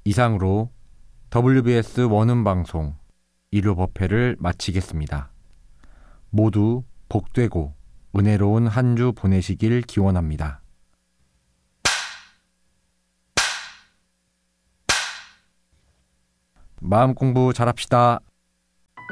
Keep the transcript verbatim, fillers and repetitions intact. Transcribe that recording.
이상으로 더블유비에스 원음 방송 일 호 법회를 마치겠습니다. 모두 복되고 은혜로운 한 주 보내시길 기원합니다. 마음 공부 잘합시다.